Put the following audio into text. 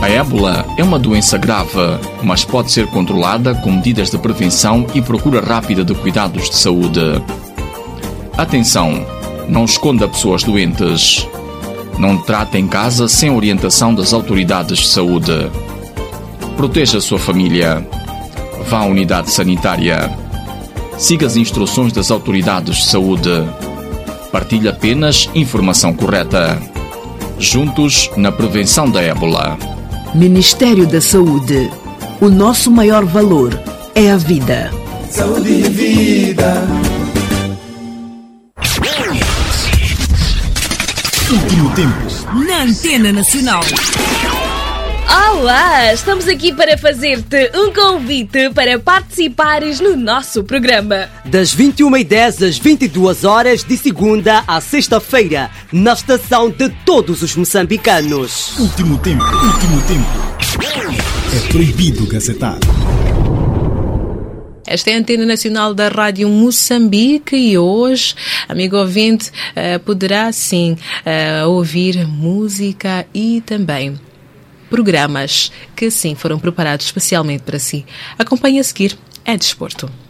A ébola é uma doença grave, mas pode ser controlada com medidas de prevenção e procura rápida de cuidados de saúde. Atenção! Não esconda pessoas doentes. Não trate em casa sem orientação das autoridades de saúde. Proteja a sua família. Vá à unidade sanitária. Siga as instruções das autoridades de saúde. Partilhe apenas informação correta. Juntos na prevenção da ébola. Ministério da Saúde. O nosso maior valor é a vida. Saúde e vida. Último tempo. Na Antena Nacional. Olá! Estamos aqui para fazer-te um convite para participares no nosso programa. Das 21h10 às 22h, de segunda a sexta-feira, na estação de todos os moçambicanos. Último tempo. É proibido gazetar. Esta é a Antena Nacional da Rádio Moçambique e hoje, amigo ouvinte, poderá sim ouvir música e também programas que sim foram preparados especialmente para si. Acompanhe a seguir, é Desporto.